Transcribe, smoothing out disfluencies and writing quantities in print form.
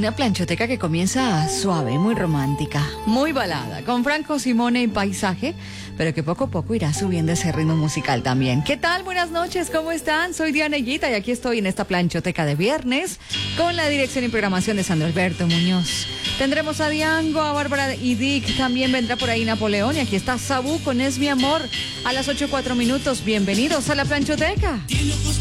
Una planchoteca que comienza suave, muy romántica, muy balada, con Franco Simone y Paisaje, pero que poco a poco irá subiendo ese ritmo musical también. ¿Qué tal? Buenas noches, ¿cómo están? Soy Diana Higuita y aquí estoy en esta planchoteca de viernes con la dirección y programación de Sandro Alberto Muñoz. Tendremos a Diango, a Bárbara y Dick, también vendrá por ahí Napoleón y aquí está Sabú con Es Mi Amor a las 8:04. Bienvenidos a la planchoteca.